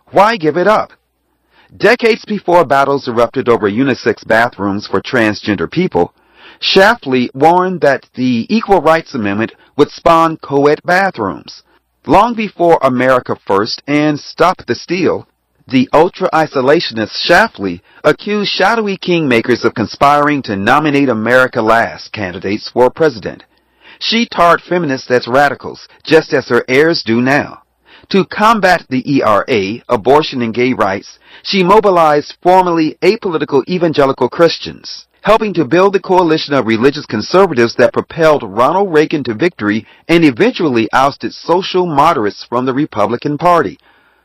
Why give it up? Decades before battles erupted over unisex bathrooms for transgender people, Shaftley warned that the Equal Rights Amendment would spawn co-ed bathrooms. Long before America First and Stop the Steal, the ultra-isolationist Shaftley accused shadowy kingmakers of conspiring to nominate America Last candidates for president. She tarred feminists as radicals, just as her heirs do now. To combat the ERA, abortion and gay rights, she mobilized formerly apolitical evangelical Christians, helping to build the coalition of religious conservatives that propelled Ronald Reagan to victory and eventually ousted social moderates from the Republican Party.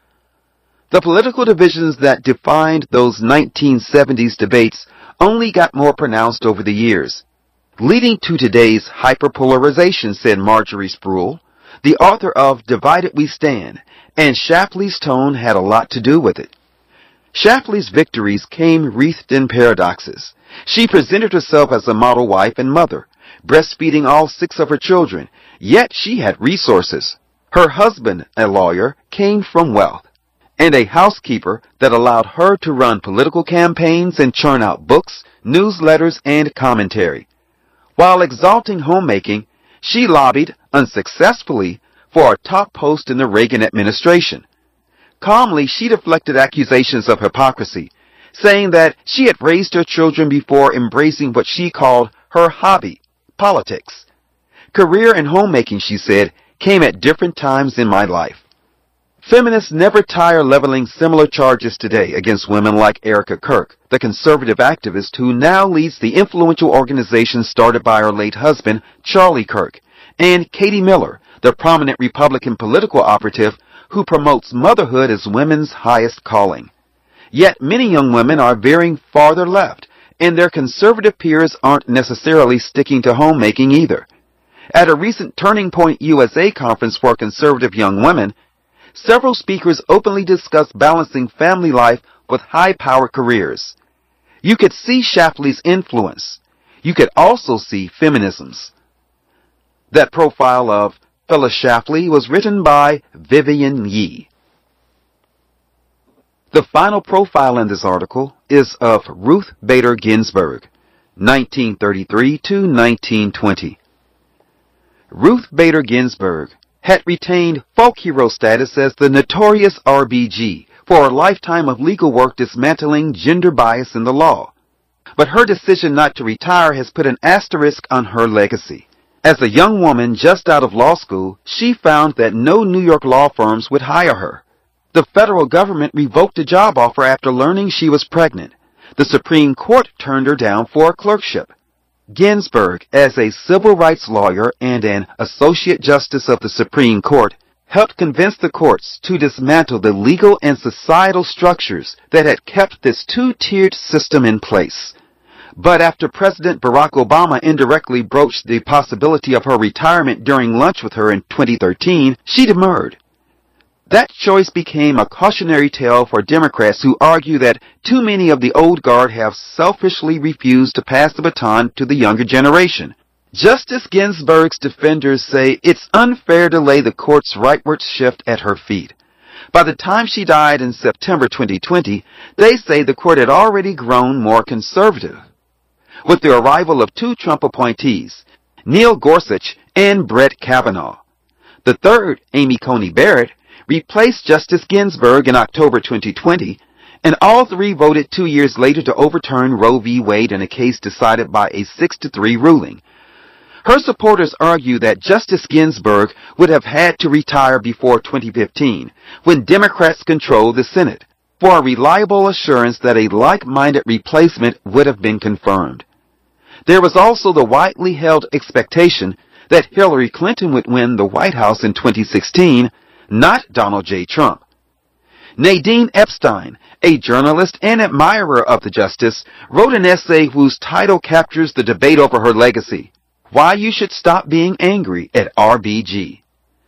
The political divisions that defined those 1970s debates only got more pronounced over the years, leading to today's hyperpolarization, said Marjorie Sproul, the author of Divided We Stand, and Shaftley's tone had a lot to do with it. Shaftley's victories came wreathed in paradoxes. She presented herself as a model wife and mother, breastfeeding all 6 of her children, yet she had resources. Her husband, a lawyer, came from wealth, and a housekeeper that allowed her to run political campaigns and churn out books, newsletters, and commentary. While exalting homemaking, she lobbied, unsuccessfully, for a top post in the Reagan administration. Calmly, she deflected accusations of hypocrisy, saying that she had raised her children before embracing what she called her hobby, politics. Career and homemaking, she said, came at different times in my life. Feminists never tire leveling similar charges today against women like Erica Kirk, the conservative activist who now leads the influential organization started by her late husband, Charlie Kirk, and Katie Miller, the prominent Republican political operative who promotes motherhood as women's highest calling. Yet many young women are veering farther left, and their conservative peers aren't necessarily sticking to homemaking either. At a recent Turning Point USA conference for conservative young women, several speakers openly discussed balancing family life with high-powered careers. You could see Shaftley's influence. You could also see feminism's. That profile of Phyllis Shaftley was written by Vivian Yee. The final profile in this article is of Ruth Bader Ginsburg, 1933 to 1920. Ruth Bader Ginsburg had retained folk hero status as the notorious RBG for a lifetime of legal work dismantling gender bias in the law. But her decision not to retire has put an asterisk on her legacy. As a young woman just out of law school, she found that no New York law firms would hire her. The federal government revoked a job offer after learning she was pregnant. The Supreme Court turned her down for a clerkship. Ginsburg, as a civil rights lawyer and an associate justice of the Supreme Court, helped convince the courts to dismantle the legal and societal structures that had kept this two-tiered system in place. But after President Barack Obama indirectly broached the possibility of her retirement during lunch with her in 2013, she demurred. That choice became a cautionary tale for Democrats who argue that too many of the old guard have selfishly refused to pass the baton to the younger generation. Justice Ginsburg's defenders say it's unfair to lay the court's rightward shift at her feet. By the time she died in September 2020, they say the court had already grown more conservative. With the arrival of 2 Trump appointees, Neil Gorsuch and Brett Kavanaugh. The third, Amy Coney Barrett, replaced Justice Ginsburg in October 2020, and all 3 voted 2 years later to overturn Roe v. Wade in a case decided by a 6-3 ruling. Her supporters argue that Justice Ginsburg would have had to retire before 2015, when Democrats controlled the Senate, for a reliable assurance that a like-minded replacement would have been confirmed. There was also the widely held expectation that Hillary Clinton would win the White House in 2016, not Donald J. Trump. Nadine Epstein, a journalist and admirer of the justice, wrote an essay whose title captures the debate over her legacy, Why You Should Stop Being Angry at RBG.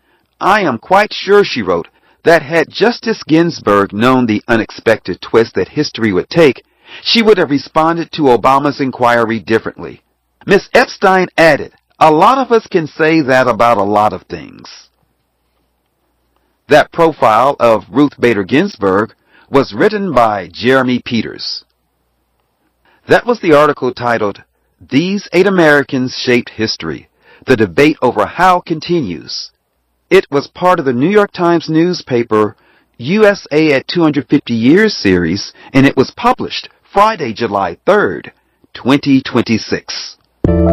I am quite sure, she wrote, that had Justice Ginsburg known the unexpected twist that history would take, she would have responded to Obama's inquiry differently. Miss Epstein added, a lot of us can say that about a lot of things. That profile of Ruth Bader Ginsburg was written by Jeremy Peters. That was the article titled, "These 8 Americans Shaped History. The Debate Over How Continues." It was part of the New York Times newspaper USA at 250 Years series, and it was published Friday, July 3rd, 2026.